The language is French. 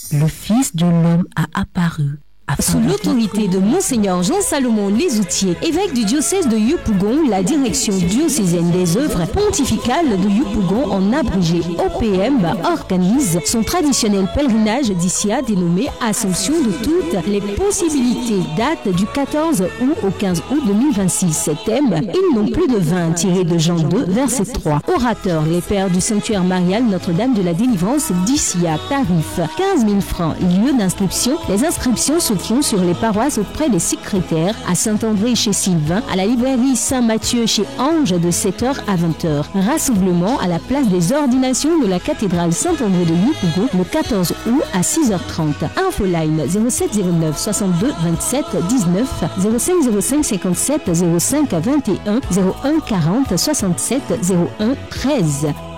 le Fils de l'homme a apparu. Sous l'autorité de Monseigneur Jean-Salomon Lesoutier, évêque du diocèse de Yopougon, la direction diocésaine des œuvres pontificales de Yopougon, en abrégé OPM, organise son traditionnel pèlerinage d'Issia dénommé Assomption de toutes les possibilités. Date du 14 août au 15 août 2026. Thème, ils n'ont plus de vin, tiré de Jean 2, verset 3. Orateur, les pères du sanctuaire marial Notre-Dame de la Délivrance d'Issia. Tarif, 15 000 francs. Lieu d'inscription, les inscriptions se sur les paroisses auprès des secrétaires à Saint-André chez Sylvain, à la librairie Saint-Mathieu chez Ange de 7h à 20h. Rassemblement à la place des ordinations de la cathédrale Saint-André de Yopougon le 14 août à 6h30. Infoline 0709 62 27 19 0505 57 05 21 01 40 67 01 13.